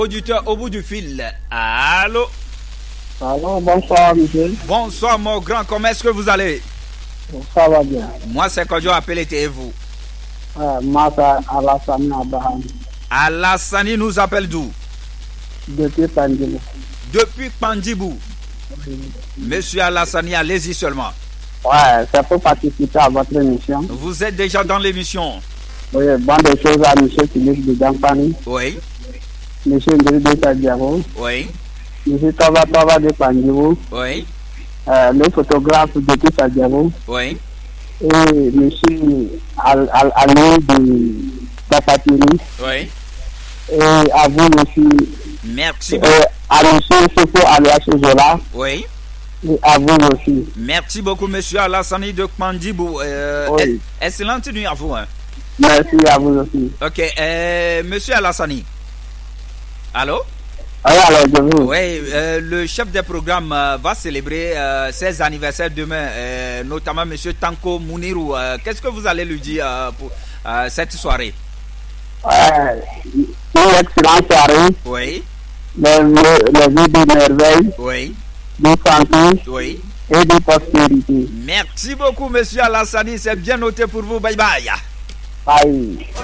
Auditeur au bout du fil. Allô? Allô, bonsoir, monsieur. Bonsoir, mon grand. Comment est-ce que vous allez? Ça va bien. Moi, c'est Kodjo appelé et vous? Moi, c'est Alassane Abraham. Alassane nous appelle d'où? Depuis Pandibou. Depuis Pandibou. Monsieur Alassane, allez-y seulement. Ouais, c'est pour participer à votre émission. Vous êtes déjà dans l'émission? Oui, bonne des choses à monsieur Philippe de Gampani. Oui. Monsieur Ndri de Tadjaro. Oui. Monsieur Tova de Pandibou. Oui. Le photographe de Tadjaro. Oui. Et monsieur Ali de Bakatini. Oui. Et à vous, monsieur. Merci beaucoup. À monsieur Sofo alias Zola. Oui. Et à vous aussi. Merci beaucoup, monsieur Alassane de Pandibou. Oui. Excellente nuit à vous. Hein. Merci à vous aussi. Ok, monsieur Alassane. Allô? Oui, alors je vous. Oui, le chef des programmes va célébrer ses anniversaires demain, notamment monsieur Tanko Mounirou. Qu'est-ce que vous allez lui dire pour cette soirée? Une excellente soirée. Oui. Les vies de merveille, Oui. de santé Oui. et de prospérité. Merci beaucoup, monsieur Alassane. C'est bien noté pour vous. Bye bye. Bye.